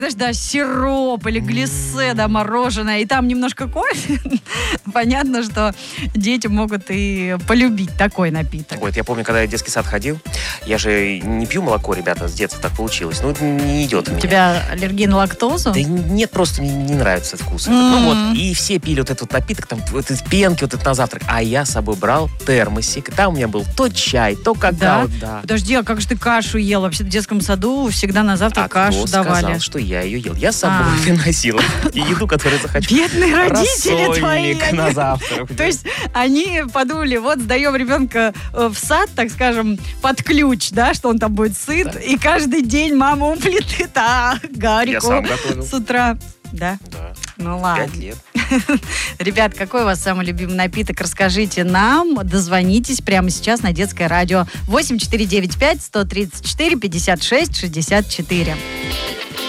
Знаешь, да, сироп или глиссе, да, мороженое, и там немножко кофе. Понятно, что дети могут и полюбить такой напиток. Вот, я помню, когда я в детский сад ходил, я же не пью молоко, ребята, с детства так получилось. Ну, не идет у У меня. тебя аллергия на лактозу? Да нет, просто не нравится вкус. Ну вот, и все пили вот этот напиток, там, вот эти пенки, вот это на завтрак. А я с собой брал термосик. Там у меня был то чай, то какао. Да. Подожди, а как же ты кашу ел? Вообще в детском саду всегда на завтрак кашу кто давали. сказал, что я ее ел? Я с собой приносил. И еду, которую захочу. Бедные родители твои. Рассольник на завтрак. То есть они подумали, вот сдаем ребенка в сад, так скажем, под ключ, да, что он там будет сыт, и каждый день мама у плиты, Гарику Я сам готовил. с утра. Да? Да. Ну ладно. 5 лет. Ребят, какой у вас самый любимый напиток? Расскажите нам. Дозвонитесь прямо сейчас на детское радио 8495 134 56 64.